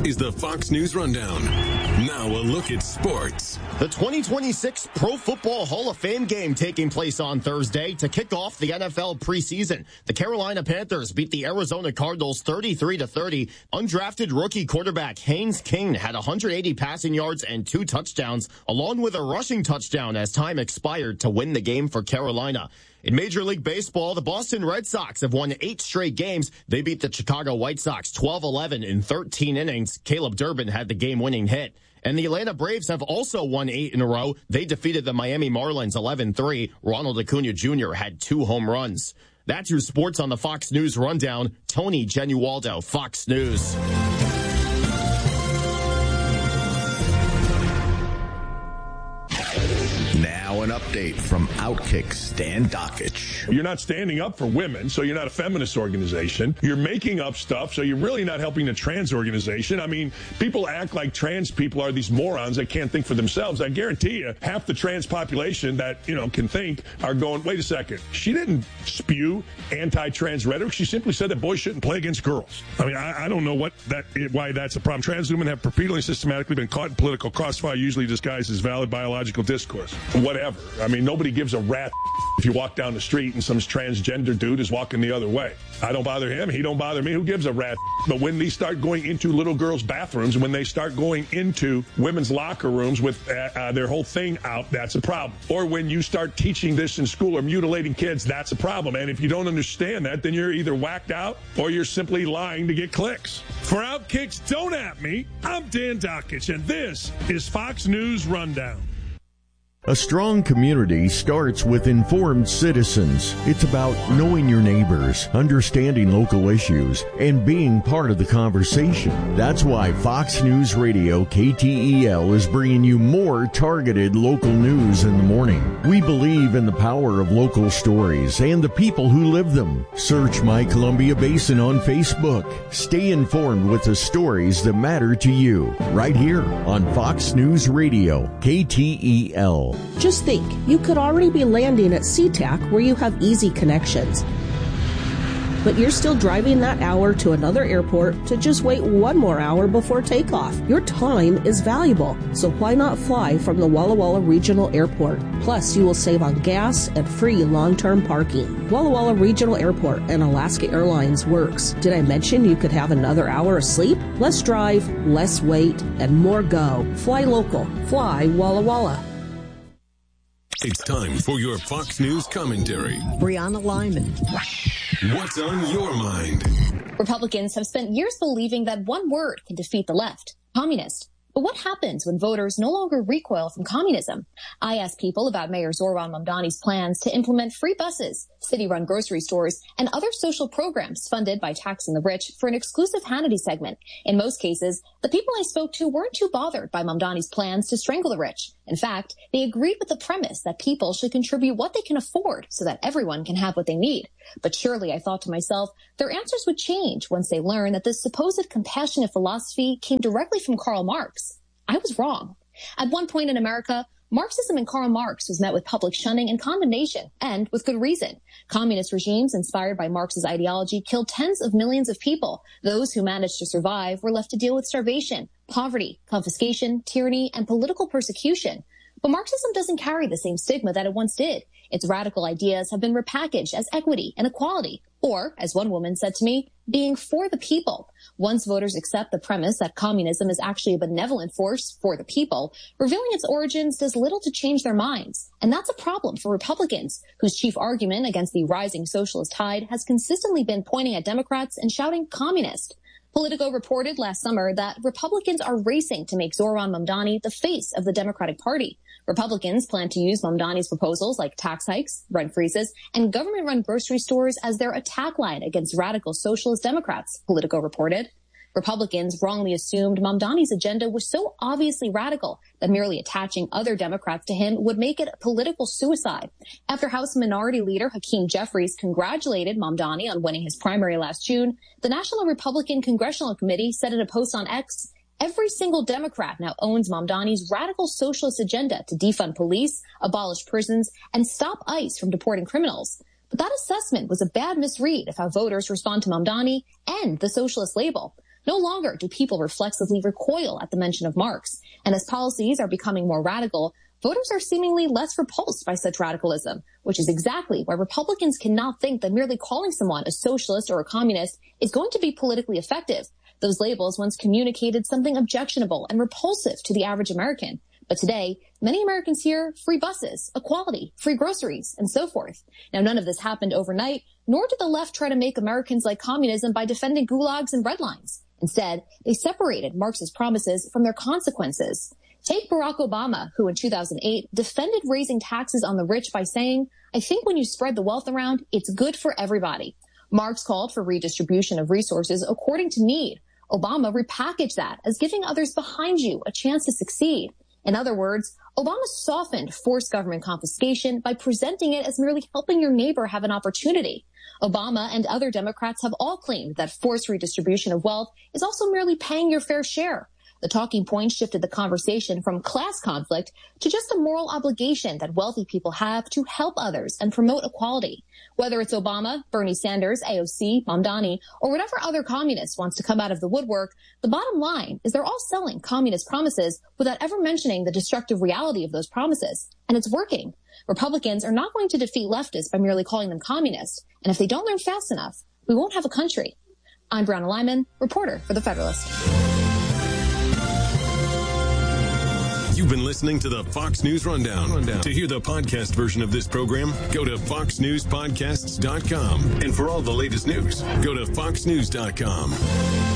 is the Fox News Rundown. Now a look at sports. The 2026 Pro Football Hall of Fame game taking place on Thursday to kick off the NFL preseason. The Carolina Panthers beat the Arizona Cardinals 33-30. Undrafted rookie quarterback Haynes King had 180 passing yards and 2 touchdowns, along with a rushing touchdown as time expired to win the game for Carolina. In Major League Baseball, the Boston Red Sox have won 8 straight games. They beat the Chicago White Sox 12-11 in 13 innings. Caleb Durbin had the game-winning hit. And the Atlanta Braves have also won 8 in a row. They defeated the Miami Marlins 11-3. Ronald Acuna Jr. had 2 home runs. That's your sports on the Fox News Rundown. Tony Genualdo, Fox News. Now an update from Outkick Stan Dakich. You're not standing up for women, so you're not a feminist organization. You're making up stuff, so you're really not helping the trans organization. I mean, people act like trans people are these morons that can't think for themselves. I guarantee you, half the trans population that, can think are going, wait a second, she didn't spew anti-trans rhetoric. She simply said that boys shouldn't play against girls. I mean, I don't know why that's a problem. Trans women have repeatedly systematically been caught in political crossfire, usually disguised as valid biological discourse. Whatever. I mean, nobody gives a rat if you walk down the street and some transgender dude is walking the other way. I don't bother him. He don't bother me. Who gives a rat? But when they start going into little girls' bathrooms, when they start going into women's locker rooms with their whole thing out, that's a problem. Or when you start teaching this in school or mutilating kids, that's a problem. And if you don't understand that, then you're either whacked out or you're simply lying to get clicks. For Outkick's Don't At Me, I'm Dan Dakich, and this is Fox News Rundown. A strong community starts with informed citizens. It's about knowing your neighbors, understanding local issues, and being part of the conversation. That's why Fox News Radio KTEL is bringing you more targeted local news in the morning. We believe in the power of local stories and the people who live them. Search My Columbia Basin on Facebook. Stay informed with the stories that matter to you. Right here on Fox News Radio KTEL. Just think, you could already be landing at SeaTac where you have easy connections. But you're still driving that hour to another airport to just wait 1 more hour before takeoff. Your time is valuable, so why not fly from the Walla Walla Regional Airport? Plus, you will save on gas and free long-term parking. Walla Walla Regional Airport and Alaska Airlines works. Did I mention you could have another hour of sleep? Less drive, less wait, and more go. Fly local. Fly Walla Walla. It's time for your Fox News commentary. Brianna Lyman. What's on your mind? Republicans have spent years believing that one word can defeat the left: communist. But what happens when voters no longer recoil from communism? I asked people about Mayor Zohran Mamdani's plans to implement free buses, city-run grocery stores, and other social programs funded by taxing the rich for an exclusive Hannity segment. In most cases, the people I spoke to weren't too bothered by Mamdani's plans to strangle the rich. In fact, they agreed with the premise that people should contribute what they can afford so that everyone can have what they need. But surely, I thought to myself, their answers would change once they learn that this supposed compassionate philosophy came directly from Karl Marx. I was wrong. At one point in America, Marxism and Karl Marx was met with public shunning and condemnation, and with good reason. Communist regimes inspired by Marx's ideology killed tens of millions of people. Those who managed to survive were left to deal with starvation, poverty, confiscation, tyranny, and political persecution. But Marxism doesn't carry the same stigma that it once did. Its radical ideas have been repackaged as equity and equality, or, as one woman said to me, being for the people. Once voters accept the premise that communism is actually a benevolent force for the people, revealing its origins does little to change their minds. And that's a problem for Republicans, whose chief argument against the rising socialist tide has consistently been pointing at Democrats and shouting communist. Politico reported last summer that Republicans are racing to make Zohran Mamdani the face of the Democratic Party. Republicans plan to use Mamdani's proposals like tax hikes, rent freezes, and government-run grocery stores as their attack line against radical socialist Democrats, Politico reported. Republicans wrongly assumed Mamdani's agenda was so obviously radical that merely attaching other Democrats to him would make it political suicide. After House Minority Leader Hakeem Jeffries congratulated Mamdani on winning his primary last June, the National Republican Congressional Committee said in a post on X, "Every single Democrat now owns Mamdani's radical socialist agenda to defund police, abolish prisons, and stop ICE from deporting criminals." But that assessment was a bad misread of how voters respond to Mamdani and the socialist label. No longer do people reflexively recoil at the mention of Marx. And as policies are becoming more radical, voters are seemingly less repulsed by such radicalism, which is exactly why Republicans cannot think that merely calling someone a socialist or a communist is going to be politically effective. Those labels once communicated something objectionable and repulsive to the average American. But today, many Americans hear free buses, equality, free groceries, and so forth. Now, none of this happened overnight, nor did the left try to make Americans like communism by defending gulags and red lines. Instead, they separated Marx's promises from their consequences. Take Barack Obama, who in 2008 defended raising taxes on the rich by saying, "I think when you spread the wealth around, it's good for everybody." Marx called for redistribution of resources according to need. Obama repackaged that as giving others behind you a chance to succeed. In other words, Obama softened forced government confiscation by presenting it as merely helping your neighbor have an opportunity. Obama and other Democrats have all claimed that forced redistribution of wealth is also merely paying your fair share. The talking point shifted the conversation from class conflict to just a moral obligation that wealthy people have to help others and promote equality. Whether it's Obama, Bernie Sanders, AOC, Mamdani, or whatever other communist wants to come out of the woodwork, the bottom line is they're all selling communist promises without ever mentioning the destructive reality of those promises. And it's working. Republicans are not going to defeat leftists by merely calling them communist. And if they don't learn fast enough, we won't have a country. I'm Brianna Lyman, reporter for The Federalist. You've been listening to the Fox News Rundown. To hear the podcast version of this program, go to foxnewspodcasts.com. And for all the latest news, go to foxnews.com.